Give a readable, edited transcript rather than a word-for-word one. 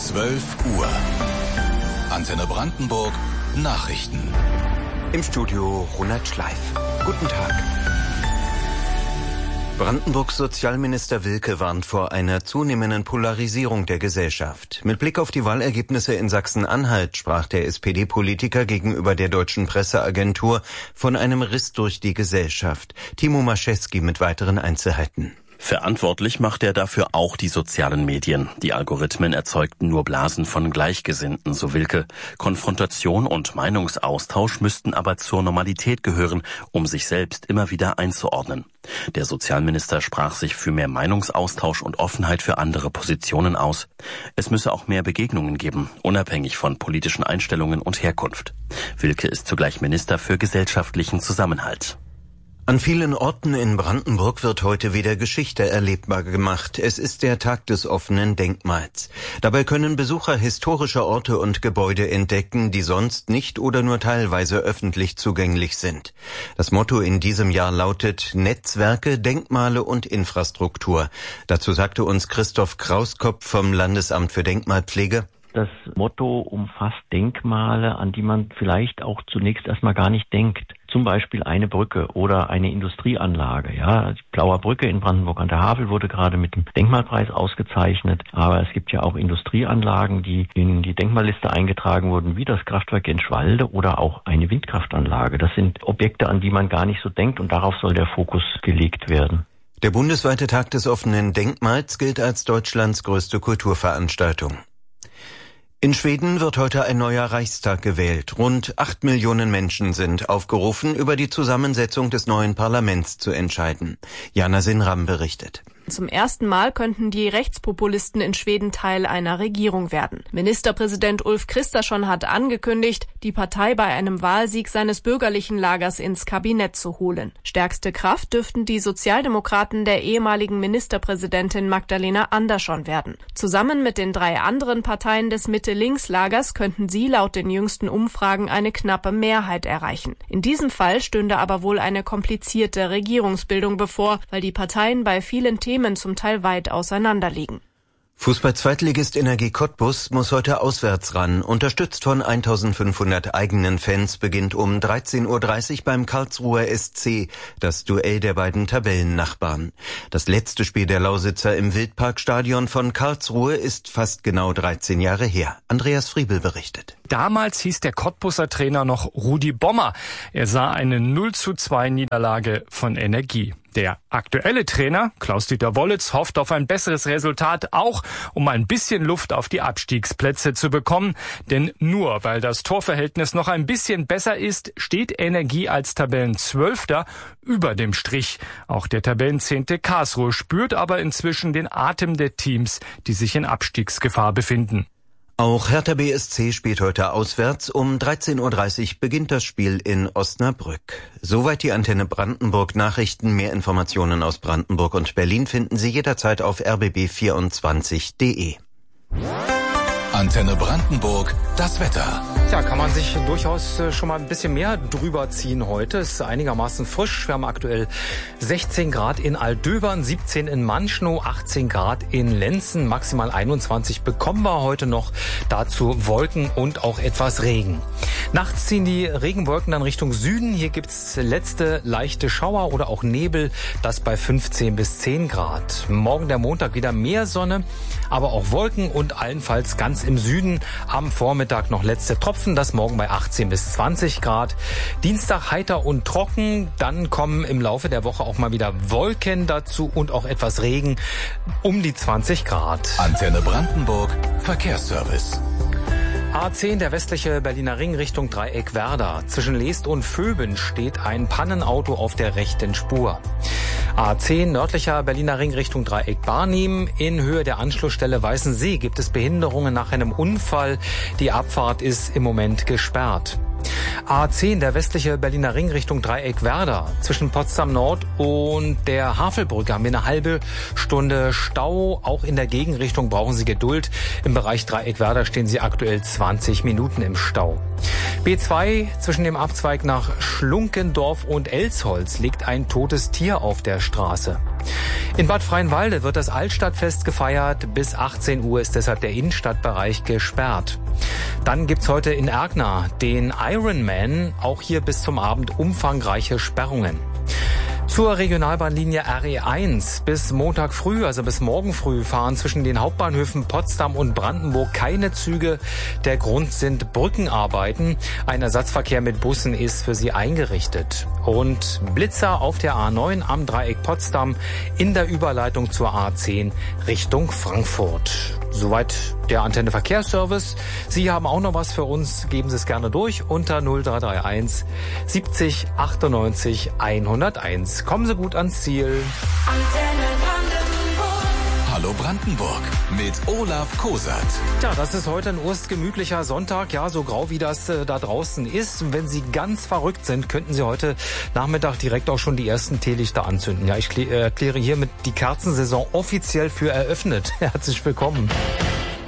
12 Uhr. Antenne Brandenburg, Nachrichten. Im Studio Ronald Schleif. Guten Tag. Brandenburgs Sozialminister Wilke warnt vor einer zunehmenden Polarisierung der Gesellschaft. Mit Blick auf die Wahlergebnisse in Sachsen-Anhalt sprach der SPD-Politiker gegenüber der Deutschen Presseagentur von einem Riss durch die Gesellschaft. Timo Maschewski mit weiteren Einzelheiten. Verantwortlich macht er dafür auch die sozialen Medien. Die Algorithmen erzeugten nur Blasen von Gleichgesinnten, so Wilke. Konfrontation und Meinungsaustausch müssten aber zur Normalität gehören, um sich selbst immer wieder einzuordnen. Der Sozialminister sprach sich für mehr Meinungsaustausch und Offenheit für andere Positionen aus. Es müsse auch mehr Begegnungen geben, unabhängig von politischen Einstellungen und Herkunft. Wilke ist zugleich Minister für gesellschaftlichen Zusammenhalt. An vielen Orten in Brandenburg wird heute wieder Geschichte erlebbar gemacht. Es ist der Tag des offenen Denkmals. Dabei können Besucher historische Orte und Gebäude entdecken, die sonst nicht oder nur teilweise öffentlich zugänglich sind. Das Motto in diesem Jahr lautet Netzwerke, Denkmale und Infrastruktur. Dazu sagte uns Christoph Krauskopf vom Landesamt für Denkmalpflege: Das Motto umfasst Denkmale, an die man vielleicht auch zunächst erstmal gar nicht denkt. Zum Beispiel eine Brücke oder eine Industrieanlage. Ja, die Blauer Brücke in Brandenburg an der Havel wurde gerade mit dem Denkmalpreis ausgezeichnet. Aber es gibt ja auch Industrieanlagen, die in die Denkmalliste eingetragen wurden, wie das Kraftwerk in Schwalde oder auch eine Windkraftanlage. Das sind Objekte, an die man gar nicht so denkt, und darauf soll der Fokus gelegt werden. Der bundesweite Tag des offenen Denkmals gilt als Deutschlands größte Kulturveranstaltung. In Schweden wird heute ein neuer Reichstag gewählt. Rund 8 Millionen Menschen sind aufgerufen, über die Zusammensetzung des neuen Parlaments zu entscheiden. Jana Sinram berichtet. Zum ersten Mal könnten die Rechtspopulisten in Schweden Teil einer Regierung werden. Ministerpräsident Ulf Kristersson hat angekündigt, die Partei bei einem Wahlsieg seines bürgerlichen Lagers ins Kabinett zu holen. Stärkste Kraft dürften die Sozialdemokraten der ehemaligen Ministerpräsidentin Magdalena Andersson werden. Zusammen mit den 3 anderen Parteien des Mitte-Links-Lagers könnten sie laut den jüngsten Umfragen eine knappe Mehrheit erreichen. In diesem Fall stünde aber wohl eine komplizierte Regierungsbildung bevor, weil die Parteien bei vielen Themen zum Teil weit auseinanderliegen. Fußball-Zweitligist Energie Cottbus muss heute auswärts ran. Unterstützt von 1500 eigenen Fans beginnt um 13:30 Uhr beim Karlsruher SC das Duell der beiden Tabellennachbarn. Das letzte Spiel der Lausitzer im Wildparkstadion von Karlsruhe ist fast genau 13 Jahre her. Andreas Friebel berichtet. Damals hieß der Cottbuser Trainer noch Rudi Bommer. Er sah eine 0:2 Niederlage von Energie. Der aktuelle Trainer, Klaus-Dieter Wollitz, hofft auf ein besseres Resultat, auch um ein bisschen Luft auf die Abstiegsplätze zu bekommen. Denn nur weil das Torverhältnis noch ein bisschen besser ist, steht Energie als Tabellenzwölfter über dem Strich. Auch der Tabellenzehnte Karlsruhe spürt aber inzwischen den Atem der Teams, die sich in Abstiegsgefahr befinden. Auch Hertha BSC spielt heute auswärts. Um 13:30 Uhr beginnt das Spiel in Osnabrück. Soweit die Antenne Brandenburg Nachrichten. Mehr Informationen aus Brandenburg und Berlin finden Sie jederzeit auf rbb24.de. Antenne Brandenburg, das Wetter. Ja, kann man sich durchaus schon mal ein bisschen mehr drüber ziehen heute. Es ist einigermaßen frisch. Wir haben aktuell 16 Grad in Aldöbern, 17 in Manschnow, 18 Grad in Lenzen, maximal 21 bekommen wir heute noch. Dazu Wolken und auch etwas Regen. Nachts ziehen die Regenwolken dann Richtung Süden. Hier gibt's letzte leichte Schauer oder auch Nebel, das bei 15 bis 10 Grad. Morgen der Montag wieder mehr Sonne, aber auch Wolken und allenfalls ganz im Süden. Am Vormittag noch letzte Tropfen, das morgen bei 18 bis 20 Grad. Dienstag heiter und trocken, dann kommen im Laufe der Woche auch mal wieder Wolken dazu und auch etwas Regen, um die 20 Grad. Antenne Brandenburg, Verkehrsservice. A10, der westliche Berliner Ring Richtung Dreieck Werder. Zwischen Leest und Vöben steht ein Pannenauto auf der rechten Spur. A10, nördlicher Berliner Ring Richtung Dreieck Barnim. In Höhe der Anschlussstelle Weißensee gibt es Behinderungen nach einem Unfall. Die Abfahrt ist im Moment gesperrt. A10, der westliche Berliner Ring Richtung Dreieck Werder. Zwischen Potsdam Nord und der Havelbrücke haben wir eine halbe Stunde Stau. Auch in der Gegenrichtung brauchen Sie Geduld. Im Bereich Dreieck Werder stehen Sie aktuell 20 Minuten im Stau. B2, zwischen dem Abzweig nach Schlunkendorf und Elsholz liegt ein totes Tier auf der Straße. In Bad Freienwalde wird das Altstadtfest gefeiert. Bis 18 Uhr ist deshalb der Innenstadtbereich gesperrt. Dann gibt's heute in Erkner den Ironman. Auch hier bis zum Abend umfangreiche Sperrungen. Zur Regionalbahnlinie RE1 bis Montag früh, also bis morgen früh, fahren zwischen den Hauptbahnhöfen Potsdam und Brandenburg keine Züge. Der Grund sind Brückenarbeiten. Ein Ersatzverkehr mit Bussen ist für sie eingerichtet. Und Blitzer auf der A9 am Dreieck Potsdam in der Überleitung zur A10 Richtung Frankfurt. Soweit der Antenne Verkehrsservice. Sie haben auch noch was für uns. Geben Sie es gerne durch unter 0331 70 98 101. Kommen Sie gut ans Ziel. Hallo Brandenburg mit Olaf Kosat. Ja, das ist heute ein urstgemütlicher Sonntag. Ja, so grau wie das da draußen ist. Und wenn Sie ganz verrückt sind, könnten Sie heute Nachmittag direkt auch schon die ersten Teelichter anzünden. Ja, ich erkläre hiermit die Kerzensaison offiziell für eröffnet. Herzlich willkommen.